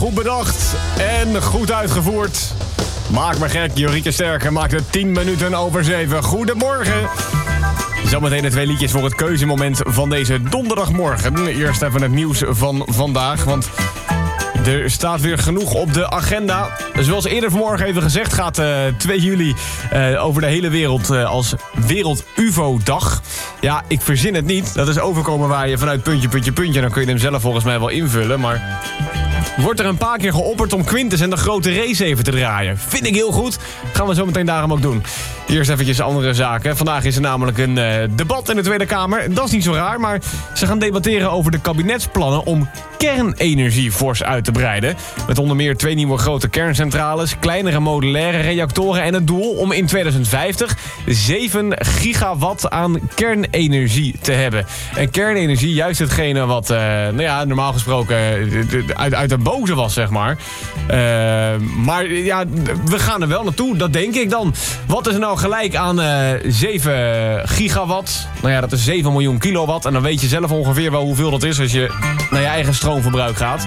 goed bedacht en goed uitgevoerd. Maak me gek, Jorrieke Sterker maakt het 10 minuten over 7. Goedemorgen. Zometeen de 2 liedjes voor het keuzemoment van deze donderdagmorgen. Eerst even het nieuws van vandaag, want er staat weer genoeg op de agenda. Zoals eerder vanmorgen even gezegd gaat 2 juli over de hele wereld als Wereld UFO-dag. Ja, ik verzin het niet. Dat is overkomen waar je vanuit puntje. Dan kun je hem zelf volgens mij wel invullen, maar wordt er een paar keer geopperd om Quintus en de grote race even te draaien. Vind ik heel goed. Gaan we zo meteen daarom ook doen. Eerst eventjes andere zaken. Vandaag is er namelijk een debat in de Tweede Kamer. Dat is niet zo raar, maar ze gaan debatteren over de kabinetsplannen om kernenergie fors uit te breiden. Met onder meer 2 nieuwe grote kerncentrales, kleinere modulaire reactoren en het doel om in 2050 7 gigawatt aan kernenergie te hebben. En kernenergie, juist hetgene wat normaal gesproken uit de boze was, zeg maar. Maar ja, we gaan er wel naartoe, dat denk ik dan. Wat is er nou gelijk aan 7 gigawatt? Nou ja, dat is 7 miljoen kilowatt. En dan weet je zelf ongeveer wel hoeveel dat is als je naar je eigen stroomverbruik gaat.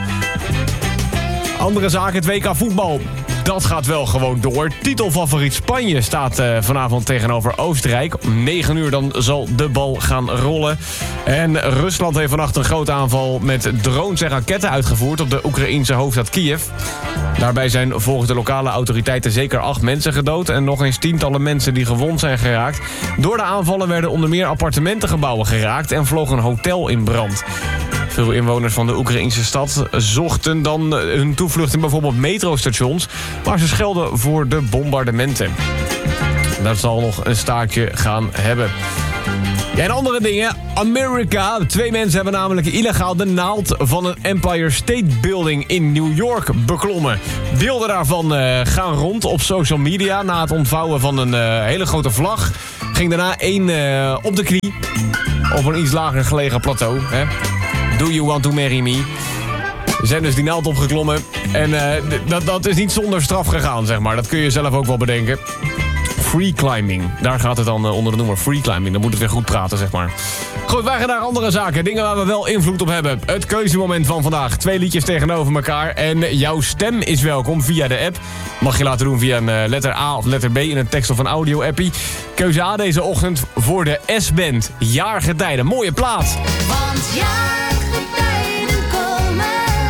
Andere zaken, het WK voetbal. Dat gaat wel gewoon door. Titelfavoriet Spanje staat vanavond tegenover Oostenrijk. Om 9 uur dan zal de bal gaan rollen. En Rusland heeft vannacht een grote aanval met drones en raketten uitgevoerd op de Oekraïense hoofdstad Kiev. Daarbij zijn volgens de lokale autoriteiten zeker 8 mensen gedood en nog eens tientallen mensen die gewond zijn geraakt. Door de aanvallen werden onder meer appartementengebouwen geraakt en vloog een hotel in brand. Veel inwoners van de Oekraïnse stad zochten dan hun toevlucht in bijvoorbeeld metrostations, waar ze schelden voor de bombardementen. Dat zal nog een staartje gaan hebben. Ja, en andere dingen. Amerika. 2 mensen hebben namelijk illegaal de naald van een Empire State Building in New York beklommen. Beelden daarvan gaan rond op social media. Na het ontvouwen van een hele grote vlag ging daarna 1 op de knie op een iets lager gelegen plateau. Hè? Do you want to marry me? Ze zijn dus die naald opgeklommen. En dat is niet zonder straf gegaan, zeg maar. Dat kun je zelf ook wel bedenken. Free climbing. Daar gaat het dan onder de noemer free climbing. Dan moet het weer goed praten, zeg maar. Goed, wij gaan naar andere zaken. Dingen waar we wel invloed op hebben. Het keuzemoment van vandaag. 2 liedjes tegenover elkaar. En jouw stem is welkom via de app. Mag je laten doen via een letter A of letter B in een tekst of een audio-appie. Keuze A deze ochtend voor de S-band. Jaargetijden. Mooie plaat. Want jaargetijden komen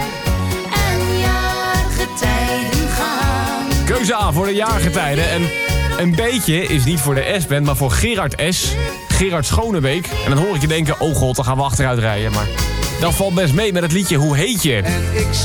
en jaargetijden gaan. Keuze A voor de jaargetijden. En een beetje is niet voor de S-band, maar voor Gerard S. Gerard Schonebeek. En dan hoor ik je denken, oh god, dan gaan we achteruit rijden. Maar dat valt best mee met het liedje Hoe heet je? En ik